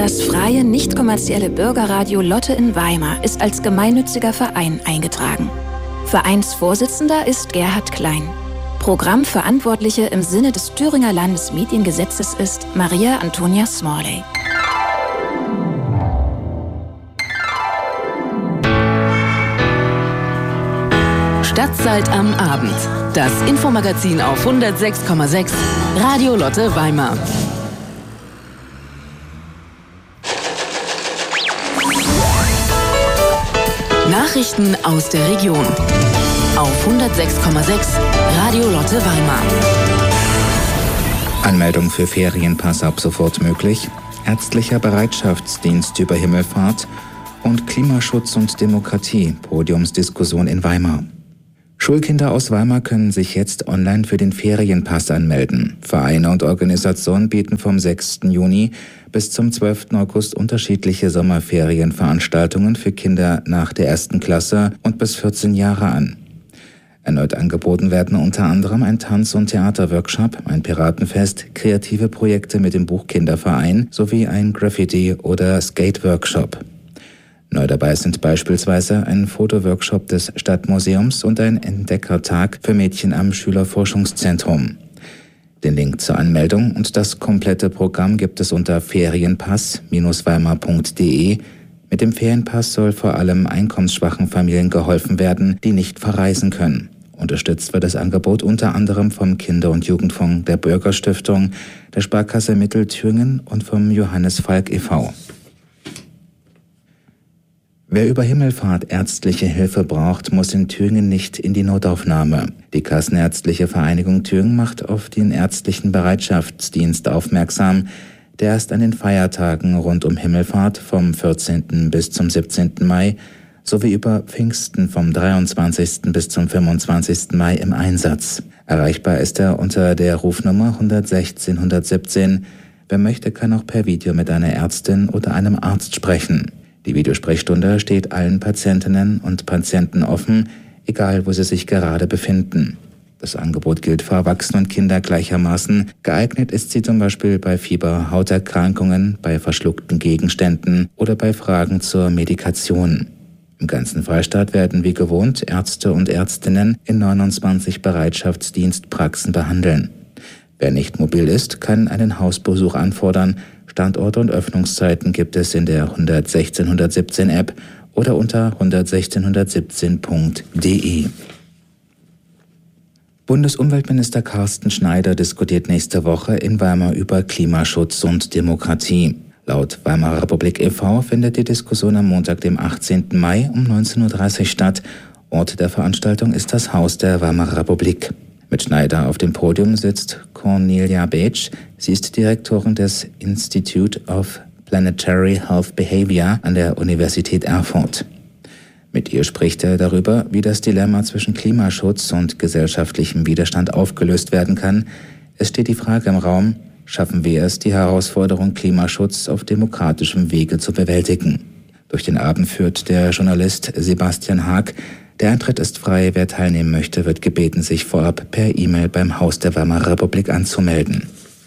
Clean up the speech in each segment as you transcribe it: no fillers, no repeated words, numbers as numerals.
Das freie, nicht kommerzielle Bürgerradio Lotte in Weimar ist als gemeinnütziger Verein eingetragen. Vereinsvorsitzender ist Gerhard Klein. Programmverantwortliche im Sinne des Thüringer Landesmediengesetzes ist Maria Antonia Smalley. Stadtzeit am Abend. Das Infomagazin auf 106,6 Radio Lotte Weimar. Nachrichten aus der Region auf 106,6 Radio Lotte Weimar. Anmeldung für Ferienpass ab sofort möglich. Ärztlicher Bereitschaftsdienst über Himmelfahrt und Klimaschutz und Demokratie. Podiumsdiskussion in Weimar. Schulkinder aus Weimar können sich jetzt online für den Ferienpass anmelden. Vereine und Organisationen bieten vom 6. Juni bis zum 12. August unterschiedliche Sommerferienveranstaltungen für Kinder nach der 1. Klasse und bis 14 Jahre an. Erneut angeboten werden unter anderem ein Tanz- und Theaterworkshop, ein Piratenfest, kreative Projekte mit dem Buchkinderverein sowie ein Graffiti- oder Skate-Workshop. Neu dabei sind beispielsweise ein Fotoworkshop des Stadtmuseums und ein Entdeckertag für Mädchen am Schülerforschungszentrum. Den Link zur Anmeldung und das komplette Programm gibt es unter ferienpass-weimar.de. Mit dem Ferienpass soll vor allem einkommensschwachen Familien geholfen werden, die nicht verreisen können. Unterstützt wird das Angebot unter anderem vom Kinder- und Jugendfonds der Bürgerstiftung, der Sparkasse Mittelthüringen und vom Johannes Falk e.V. Wer über Himmelfahrt ärztliche Hilfe braucht, muss in Thüringen nicht in die Notaufnahme. Die Kassenärztliche Vereinigung Thüringen macht auf den ärztlichen Bereitschaftsdienst aufmerksam, der erst an den Feiertagen rund um Himmelfahrt vom 14. bis zum 17. Mai sowie über Pfingsten vom 23. bis zum 25. Mai im Einsatz. Erreichbar ist er unter der Rufnummer 116 117. Wer möchte, kann auch per Video mit einer Ärztin oder einem Arzt sprechen. Die Videosprechstunde steht allen Patientinnen und Patienten offen, egal wo sie sich gerade befinden. Das Angebot gilt für Erwachsene und Kinder gleichermaßen. Geeignet ist sie zum Beispiel bei Fieber, Hauterkrankungen, bei verschluckten Gegenständen oder bei Fragen zur Medikation. Im ganzen Freistaat werden wie gewohnt Ärzte und Ärztinnen in 29 Bereitschaftsdienstpraxen behandeln. Wer nicht mobil ist, kann einen Hausbesuch anfordern. Standorte und Öffnungszeiten gibt es in der 116 117 App oder unter 116117.de. Bundesumweltminister Carsten Schneider diskutiert nächste Woche in Weimar über Klimaschutz und Demokratie. Laut Weimarer Republik e.V. findet die Diskussion am Montag, dem 18. Mai um 19.30 Uhr statt. Ort der Veranstaltung ist das Haus der Weimarer Republik. Mit Schneider auf dem Podium sitzt Cornelia Beetsch. Sie ist Direktorin des Institute of Planetary Health Behavior an der Universität Erfurt. Mit ihr spricht er darüber, wie das Dilemma zwischen Klimaschutz und gesellschaftlichem Widerstand aufgelöst werden kann. Es steht die Frage im Raum, schaffen wir es, die Herausforderung Klimaschutz auf demokratischem Wege zu bewältigen? Durch den Abend führt der Journalist Sebastian Haag. Der Eintritt ist frei. Wer teilnehmen möchte, wird gebeten, sich vorab per E-Mail beim Haus der Weimarer Republik anzumelden.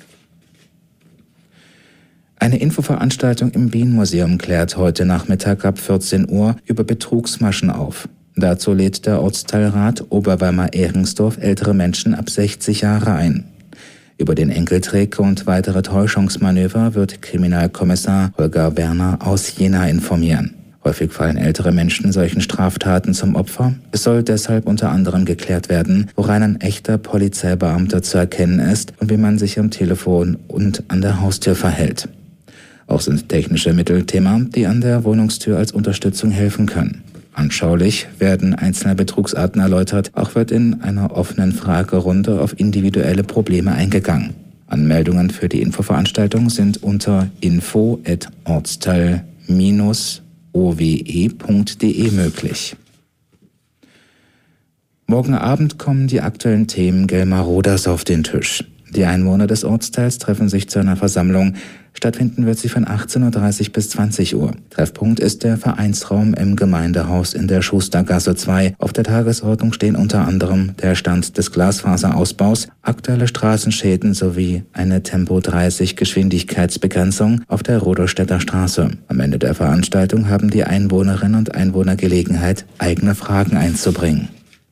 Eine Infoveranstaltung im Bienenmuseum klärt heute Nachmittag ab 14 Uhr über Betrugsmaschen auf. Dazu lädt der Ortsteilrat Oberweimar-Ehringsdorf ältere Menschen ab 60 Jahre ein. Über den Enkeltrick und weitere Täuschungsmanöver wird Kriminalkommissar Holger Werner aus Jena informieren. Häufig fallen ältere Menschen solchen Straftaten zum Opfer. Es soll deshalb unter anderem geklärt werden, woran ein echter Polizeibeamter zu erkennen ist und wie man sich am Telefon und an der Haustür verhält. Auch sind technische Mittel Thema, die an der Wohnungstür als Unterstützung helfen können. Anschaulich werden einzelne Betrugsarten erläutert, auch wird in einer offenen Fragerunde auf individuelle Probleme eingegangen. Anmeldungen für die Infoveranstaltung sind unter info@ortsteil-owe.de möglich. Morgen Abend kommen die aktuellen Themen Gelmar-Roders auf den Tisch. Die Einwohner des Ortsteils treffen sich zu einer Versammlung. Stattfinden wird sie von 18:30 bis 20 Uhr. Treffpunkt ist der Vereinsraum im Gemeindehaus in der Schustergasse 2. Auf der Tagesordnung stehen unter anderem der Stand des Glasfaserausbaus, aktuelle Straßenschäden sowie eine Tempo-30 -Geschwindigkeitsbegrenzung auf der Rudolstädter Straße. Am Ende der Veranstaltung haben die Einwohnerinnen und Einwohner Gelegenheit, eigene Fragen einzubringen.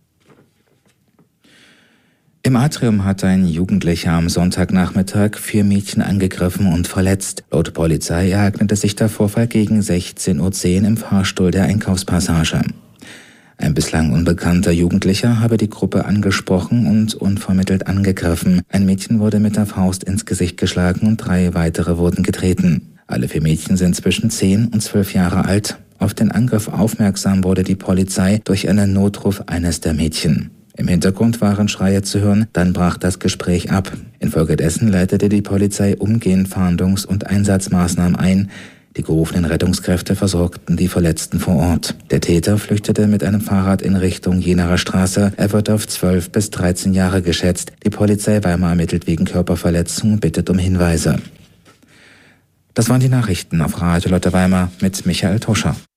Im Atrium hat ein Jugendlicher am Sonntagnachmittag 4 Mädchen angegriffen und verletzt. Laut Polizei ereignete sich der Vorfall gegen 16:10 Uhr im Fahrstuhl der Einkaufspassage. Ein bislang unbekannter Jugendlicher habe die Gruppe angesprochen und unvermittelt angegriffen. Ein Mädchen wurde mit der Faust ins Gesicht geschlagen und 3 weitere wurden getreten. Alle 4 Mädchen sind zwischen 10 und 12 Jahre alt. Auf den Angriff aufmerksam wurde die Polizei durch einen Notruf eines der Mädchen. Im Hintergrund waren Schreie zu hören, dann brach das Gespräch ab. Infolgedessen leitete die Polizei umgehend Fahndungs- und Einsatzmaßnahmen ein. Die gerufenen Rettungskräfte versorgten die Verletzten vor Ort. Der Täter flüchtete mit einem Fahrrad in Richtung Jenaer Straße. Er wird auf 12 bis 13 Jahre geschätzt. Die Polizei Weimar ermittelt wegen Körperverletzung und bittet um Hinweise. Das waren die Nachrichten auf Radio Lotte Weimar mit Michael Tuscher.